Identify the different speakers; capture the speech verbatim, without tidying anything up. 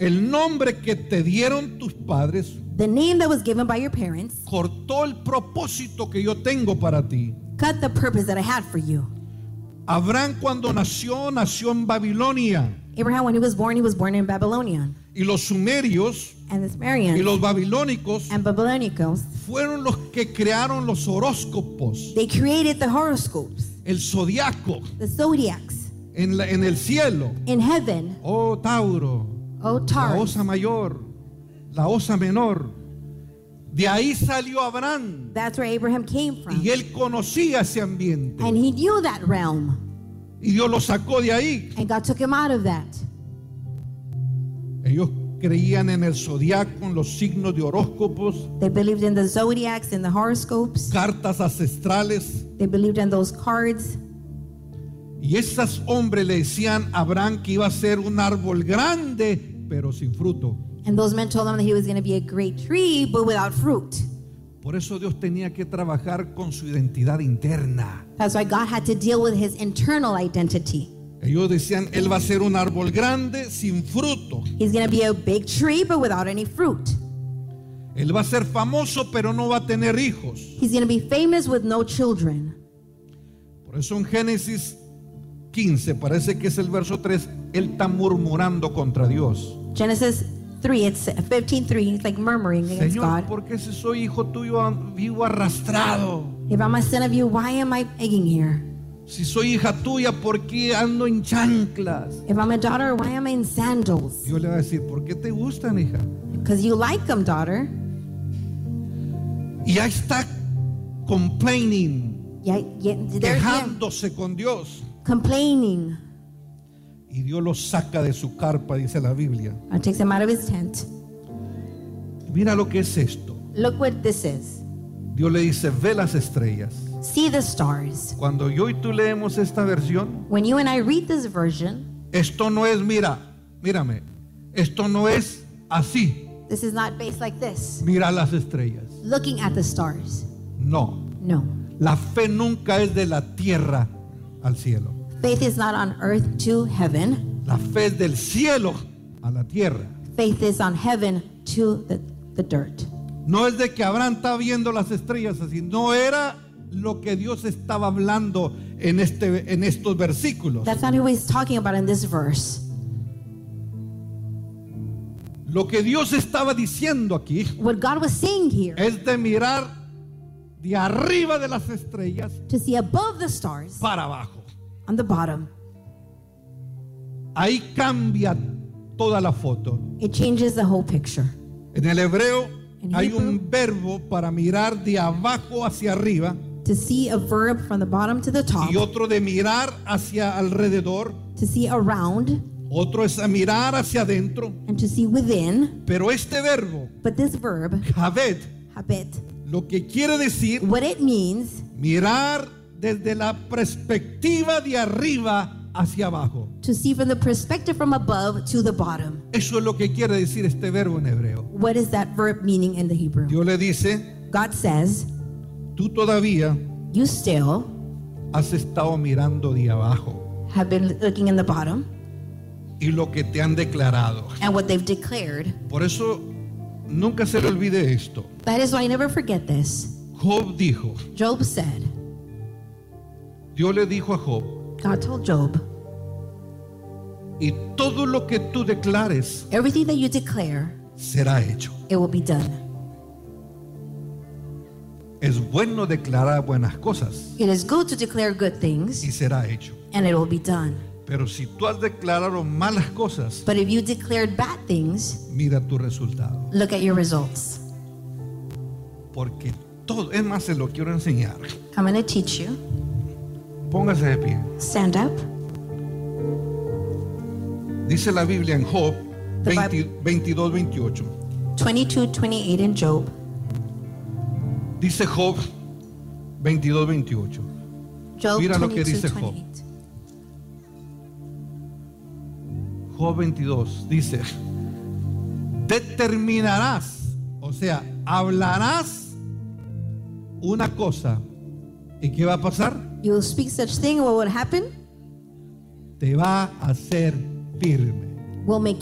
Speaker 1: el nombre que te dieron tus padres,
Speaker 2: the name that was given by your parents,
Speaker 1: cortó el propósito que yo tengo para ti.
Speaker 2: cut the purpose that I had for you.
Speaker 1: Abraham cuando nació, nació en Babilonia.
Speaker 2: Abraham, when he was born, he was born in Babylonian.
Speaker 1: Y los sumerios
Speaker 2: And the Sumerians
Speaker 1: y los babilónicos
Speaker 2: and Babylonicos,
Speaker 1: fueron los que crearon los horóscopos,
Speaker 2: they created the horoscopes,
Speaker 1: el zodiaco
Speaker 2: the zodiacs
Speaker 1: en, la- en el cielo.
Speaker 2: in heaven.
Speaker 1: Oh, Tauro,
Speaker 2: Oh,
Speaker 1: la
Speaker 2: Taurus.
Speaker 1: osa mayor, la osa menor. De ahí salió Abraham
Speaker 2: That's where Abraham came from.
Speaker 1: y él conocía ese ambiente.
Speaker 2: And he knew that realm.
Speaker 1: Y Dios lo sacó de ahí.
Speaker 2: And God took him out of that.
Speaker 1: Ellos creían en el zodiaco, en los signos de horóscopos,
Speaker 2: They believed in the zodiacs and the horoscopes.
Speaker 1: cartas ancestrales.
Speaker 2: They believed in those cards.
Speaker 1: Y esos hombres le decían a Abraham que iba a ser un árbol grande, pero sin fruto.
Speaker 2: And those men told him that he was going to be a great tree, but without fruit.
Speaker 1: Por eso Dios tenía que trabajar con su identidad interna.
Speaker 2: That's why God had to deal with his internal identity.
Speaker 1: Ellos decían, él va a ser un árbol grande sin fruto.
Speaker 2: He's going to be a big tree, but without any fruit.
Speaker 1: Él va a ser famoso, pero no va a tener hijos.
Speaker 2: He's going to be famous with no children.
Speaker 1: Por eso en Génesis quince, parece que es el verso tres, él está murmurando contra Dios.
Speaker 2: Genesis three, it's fifteen three. He's like murmuring against
Speaker 1: Señor,
Speaker 2: God.
Speaker 1: ¿por qué si soy hijo tuyo vivo arrastrado?
Speaker 2: If I'm a son of you, why am I begging here?
Speaker 1: Si soy hija tuya, ¿por qué ando en chanclas?
Speaker 2: If I'm a daughter, why am I in sandals?
Speaker 1: Dios le va a decir, ¿por qué te gustan, hija?
Speaker 2: Because you like them, daughter.
Speaker 1: Y ahí está complaining,
Speaker 2: Yeah, yeah, they're here
Speaker 1: quejándose con Dios.
Speaker 2: complaining.
Speaker 1: Y Dios lo saca de su carpa, dice la Biblia.
Speaker 2: God takes him out of his tent.
Speaker 1: Mira lo que es esto.
Speaker 2: Look what this is.
Speaker 1: Dios le dice, ve las estrellas.
Speaker 2: See the stars.
Speaker 1: Cuando yo y tú leemos esta versión,
Speaker 2: When you and I read this version,
Speaker 1: esto no es, mira, mírame, esto no es así.
Speaker 2: this is not based like this.
Speaker 1: Mira las estrellas.
Speaker 2: Looking at the stars.
Speaker 1: No,
Speaker 2: No.
Speaker 1: la fe nunca es de la tierra al cielo.
Speaker 2: Faith is not on earth to heaven.
Speaker 1: La fe es del cielo a la tierra.
Speaker 2: Faith is on heaven to the, the dirt.
Speaker 1: No es de que Abraham está viendo las estrellas así. No era lo que Dios estaba hablando en, este, en estos versículos.
Speaker 2: That's not who he's talking about in this verse.
Speaker 1: Lo que Dios estaba diciendo aquí
Speaker 2: What God was saying here,
Speaker 1: es de mirar de arriba de las estrellas
Speaker 2: to see above the stars,
Speaker 1: para abajo.
Speaker 2: on the bottom.
Speaker 1: Ahí cambia toda la foto.
Speaker 2: It changes the whole picture.
Speaker 1: En el hebreo
Speaker 2: In
Speaker 1: hay
Speaker 2: Hebrew,
Speaker 1: un verbo para mirar de abajo hacia arriba
Speaker 2: to see a verb from the bottom to the top,
Speaker 1: y otro de mirar hacia alrededor.
Speaker 2: to see around,
Speaker 1: Otro es a mirar hacia adentro.
Speaker 2: and to see within.
Speaker 1: Pero este verbo,
Speaker 2: But this verb,
Speaker 1: Javed,
Speaker 2: habit,
Speaker 1: lo que quiere decir
Speaker 2: what it means,
Speaker 1: mirar desde la perspectiva de arriba hacia abajo.
Speaker 2: to see from the perspective from above to the bottom.
Speaker 1: Eso es lo que quiere decir este verbo en hebreo.
Speaker 2: What is that verb meaning in the Hebrew?
Speaker 1: Dios le dice,
Speaker 2: God says,
Speaker 1: tú todavía
Speaker 2: you still
Speaker 1: has estado mirando de abajo
Speaker 2: have been looking in the bottom
Speaker 1: y lo que te han declarado.
Speaker 2: and what they've declared.
Speaker 1: Por eso nunca se le olvide esto.
Speaker 2: That is why I never forget this.
Speaker 1: Job dijo,
Speaker 2: Job said,
Speaker 1: Dios le dijo a Job,
Speaker 2: God told Job,
Speaker 1: y todo lo que tú declares
Speaker 2: everything that you declare,
Speaker 1: será hecho.
Speaker 2: it will be done.
Speaker 1: Es bueno declarar buenas cosas
Speaker 2: It is good to declare good things,
Speaker 1: y será hecho.
Speaker 2: and it will be done.
Speaker 1: Pero si tú has declarado malas cosas,
Speaker 2: But if you declared bad things,
Speaker 1: mira tu resultado.
Speaker 2: look at your results.
Speaker 1: Porque todo, es más, se lo quiero enseñar.
Speaker 2: I'm going to teach you.
Speaker 1: Póngase de pie.
Speaker 2: Stand up.
Speaker 1: Dice la Biblia en Job
Speaker 2: The
Speaker 1: veinte, veintidós, veintiocho.
Speaker 2: twenty-two twenty-eight in Job.
Speaker 1: Dice Job veintidós, veintiocho.
Speaker 2: Job
Speaker 1: Mira lo que
Speaker 2: twenty-two
Speaker 1: dice Job.
Speaker 2: twenty-eight.
Speaker 1: Job veintidós dice, determinarás, o sea, hablarás una cosa. ¿Y qué va a pasar?
Speaker 2: You will speak such thing, what would happen?
Speaker 1: Te va a hacer firme.
Speaker 2: Will make